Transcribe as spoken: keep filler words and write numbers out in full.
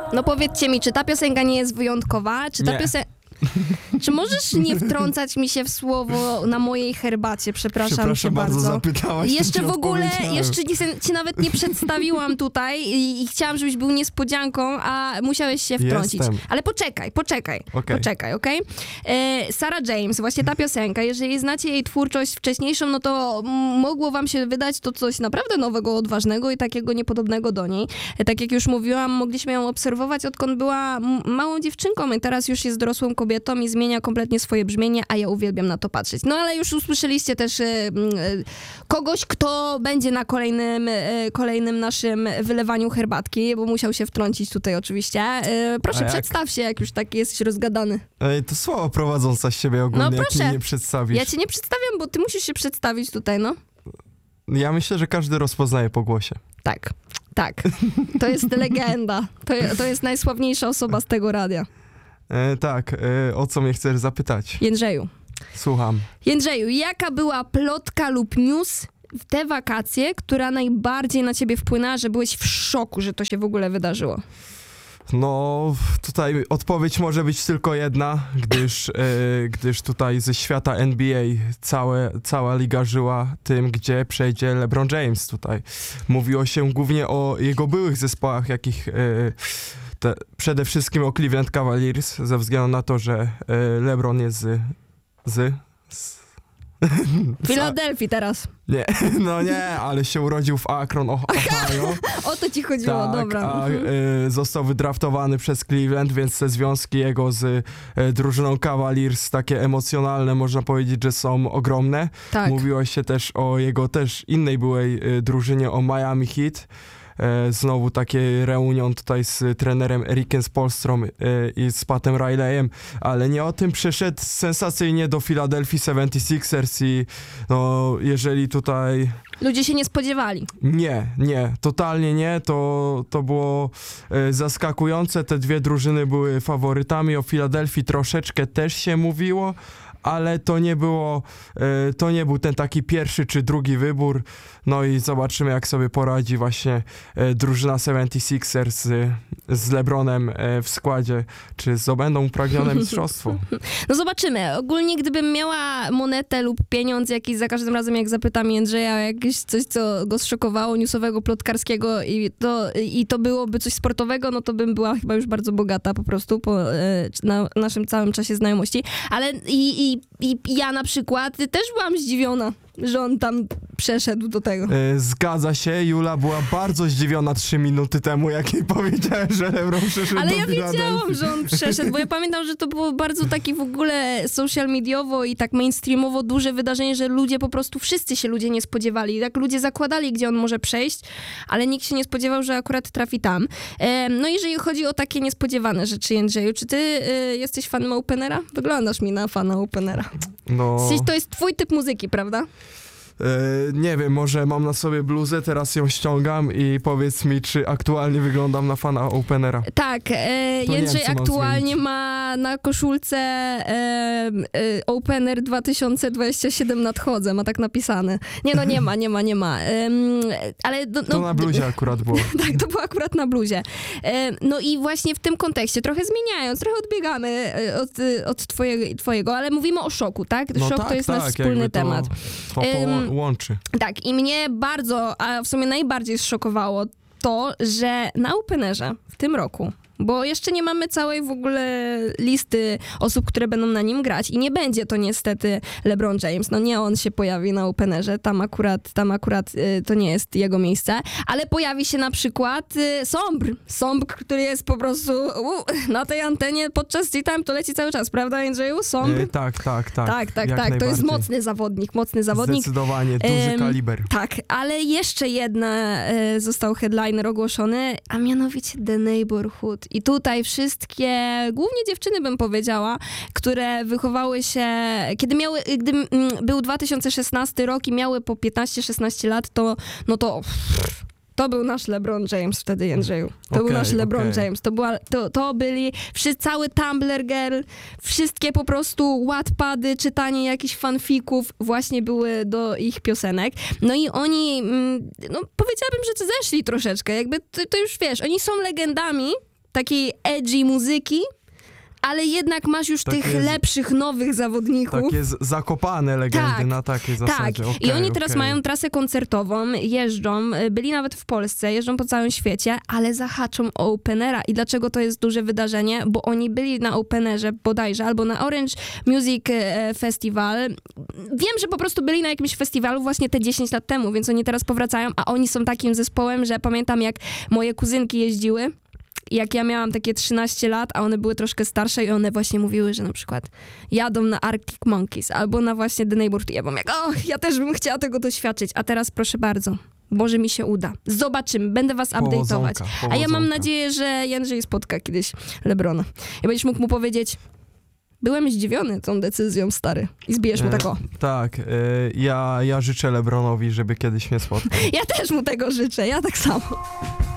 No powiedzcie mi, czy ta piosenka nie jest wyjątkowa? Czy ta piosenka... Czy możesz nie wtrącać mi się w słowo na mojej herbacie? Przepraszam, Przepraszam cię bardzo. bardzo, zapytałaś. Jeszcze w ogóle, jeszcze nie... cię, cię nawet nie przedstawiłam tutaj i, i chciałam, żebyś był niespodzianką, a musiałeś się wtrącić. Jestem. Ale poczekaj, poczekaj, okay. poczekaj, okej? Okay? E, Sarah James, właśnie ta piosenka, jeżeli znacie jej twórczość wcześniejszą, no to mogło wam się wydać to coś naprawdę nowego, odważnego i takiego niepodobnego do niej. E, tak jak już mówiłam, mogliśmy ją obserwować, odkąd była m- małą dziewczynką i teraz już jest dorosłą kobietą i zmienia kompletnie swoje brzmienie, a ja uwielbiam na to patrzeć. No ale już usłyszeliście też y, y, kogoś, kto będzie na kolejnym, y, kolejnym naszym wylewaniu herbatki, bo musiał się wtrącić tutaj oczywiście. Y, proszę, jak? przedstaw się, jak już taki jesteś rozgadany. Ej, to słowo prowadząca z siebie ogólnie, No proszę. jak mnie nie przedstawisz. Ja cię nie przedstawiam, bo ty musisz się przedstawić tutaj, no. Ja myślę, że każdy rozpoznaje po głosie. Tak, tak. To jest legenda. To, to jest najsławniejsza osoba z tego radia. E, tak, e, o co mnie chcesz zapytać? Jędrzeju. Słucham. Jędrzeju, jaka była plotka lub news w te wakacje, która najbardziej na ciebie wpłynęła, że byłeś w szoku, że to się w ogóle wydarzyło? No, tutaj odpowiedź może być tylko jedna, gdyż, e, gdyż tutaj ze świata N B A całe, cała liga żyła tym, gdzie przejdzie LeBron James tutaj. Mówiło się głównie o jego byłych zespołach, jakich... E, Te, przede wszystkim o Cleveland Cavaliers, ze względu na to, że e, LeBron jest z... z... z w Filadelfii teraz. Nie, no nie, ale się urodził w Akron, Ohio. O to ci chodziło, tak, dobra. A, e, został wydraftowany przez Cleveland, więc te związki jego z e, drużyną Cavaliers, takie emocjonalne, można powiedzieć, że są ogromne. Tak. Mówiło się też o jego też innej byłej e, drużynie, o Miami Heat. E, znowu taki reunion tutaj z trenerem Ericem Spoelstrom e, i z Patem Rileyem, ale nie o tym przyszedł sensacyjnie do Philadelphia seventy-sixers i no, jeżeli tutaj... Ludzie się nie spodziewali. Nie, nie, totalnie nie, to, to było e, zaskakujące, te dwie drużyny były faworytami, o Filadelfii troszeczkę też się mówiło, ale to nie było, e, to nie był ten taki pierwszy czy drugi wybór, no i zobaczymy, jak sobie poradzi właśnie e, drużyna seventy-sixers z, z LeBronem e, w składzie, czy zdobędą upragnione mistrzostwo. No zobaczymy. Ogólnie gdybym miała monetę lub pieniądz jakiś za każdym razem, jak zapytam Jędrzeja jakieś coś, co go zszokowało, newsowego, plotkarskiego i to, i to byłoby coś sportowego, no to bym była chyba już bardzo bogata po prostu po e, na naszym całym czasie znajomości. Ale i, i, i ja na przykład też byłam zdziwiona, że on tam przeszedł do tego. E, zgadza się, Jula była bardzo zdziwiona trzy minuty temu, jak jej powiedziałem, że LeBron przeszedł Ale do ja Filadelfii. wiedziałam, że on przeszedł, bo ja pamiętam, że to było bardzo taki w ogóle social mediowo i tak mainstreamowo duże wydarzenie, że ludzie po prostu, wszyscy się ludzie nie spodziewali. Tak ludzie zakładali, gdzie on może przejść, ale nikt się nie spodziewał, że akurat trafi tam. E, no jeżeli chodzi o takie niespodziewane rzeczy, Jędrzeju, czy ty e, jesteś fanem openera? Wyglądasz mi na fana openera. No... To jest twój typ muzyki, prawda? E, nie wiem, może mam na sobie bluzę, teraz ją ściągam i powiedz mi, czy aktualnie wyglądam na fana openera. Tak, e, Jędrzej wiem, aktualnie ma na koszulce e, e, Opener dwa tysiące dwadzieścia siedem nadchodzę, ma tak napisane. Nie no, nie ma, nie ma, nie ma. E, ale no, to na bluzie akurat było. Tak, to było akurat na bluzie. E, no i właśnie w tym kontekście, trochę zmieniając, trochę odbiegamy od, od twojego, twojego, ale mówimy o szoku, tak? No Szok tak, to jest tak, nasz wspólny to, temat. To E, łączy. Tak, i mnie bardzo, a w sumie najbardziej zszokowało to, że na Openerze w tym roku, bo jeszcze nie mamy całej w ogóle listy osób, które będą na nim grać i nie będzie to niestety LeBron James, no nie on się pojawi na Openerze, tam akurat, tam akurat y, to nie jest jego miejsce, ale pojawi się na przykład y, Sombr, Sombr, który jest po prostu u, na tej antenie podczas T-Time to leci cały czas, prawda Jędrzeju? Sombr? E, tak, tak, tak. Tak, tak, jak tak, to jest najbardziej. mocny zawodnik, mocny zawodnik. Zdecydowanie, duży Em, kaliber. Tak, ale jeszcze jedna e, został headliner ogłoszony, a mianowicie The Neighborhood. I tutaj wszystkie, głównie dziewczyny bym powiedziała, które wychowały się, kiedy miały, gdy mm, był dwa tysiące szesnasty rok i miały po piętnaście szesnaście lat, to no to... To był nasz LeBron James wtedy, Jędrzeju. To okay, był nasz LeBron okay. James. To, była, to, to byli wszyscy, cały Tumblr Girl, wszystkie po prostu Wattpady, czytanie jakichś fanfików właśnie były do ich piosenek. No i oni, no powiedziałabym, że zeszli troszeczkę. Jakby to, to już wiesz, oni są legendami, takiej edgy muzyki, ale jednak masz już Tak tych jest. lepszych, nowych zawodników. Takie z, zakopane legendy Tak, na takiej Tak, zasadzie. i Okej, oni teraz okej. mają trasę koncertową, jeżdżą, y, byli nawet w Polsce, jeżdżą po całym świecie, ale zahaczą o openera. I dlaczego to jest duże wydarzenie? Bo oni byli na openerze bodajże, albo na Orange Music e, Festival. Wiem, że po prostu byli na jakimś festiwalu właśnie te dziesięć lat temu, więc oni teraz powracają, a oni są takim zespołem, że pamiętam jak moje kuzynki jeździły, jak ja miałam takie trzynaście lat, a one były troszkę starsze i one właśnie mówiły, że na przykład jadą na Arctic Monkeys albo na właśnie The Neighborhood. Ja byłam jak, o, ja też bym chciała tego doświadczyć. A teraz proszę bardzo, może mi się uda. Zobaczymy, będę was update'ować. Powodzonka, A ja mam powodzonka. nadzieję, że Jędrzej spotka kiedyś LeBrona. I będziesz mógł mu powiedzieć, byłem zdziwiony tą decyzją, stary. I zbijesz mu E, tak o. Tak, e, ja, ja życzę LeBronowi, żeby kiedyś mnie spotkał. Ja też mu tego życzę, ja tak samo.